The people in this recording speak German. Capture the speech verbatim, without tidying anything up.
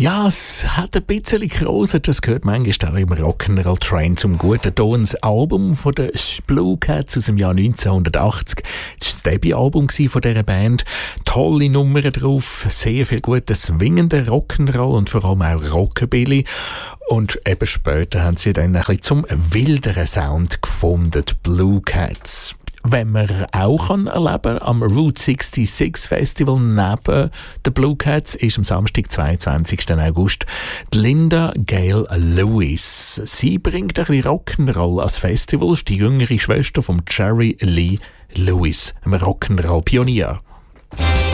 Ja, es hat ein bisschen gerosert, das gehört manchmal auch im Rock'n'Roll Train zum guten Ton. Das Album von den Blue Cats aus dem Jahr neunzehnhundertachtzig. Das war das Debütalbum von dieser Band. Tolle Nummern drauf, sehr viel gutes swingender Rock'n'Roll und vor allem auch Rockabilly. Und eben später haben sie dann ein bisschen zum wilderen Sound gefunden, die Blue Cats. Wenn man auch kann erleben am Route sechsundsechzig Festival neben den Blue Cats ist am Samstag, zweiundzwanzigsten August, die Linda Gail Lewis. Sie bringt ein bisschen Rock'n'Roll als Festival, ist die jüngere Schwester von Jerry Lee Lewis, einem Rock'n'Roll-Pionier.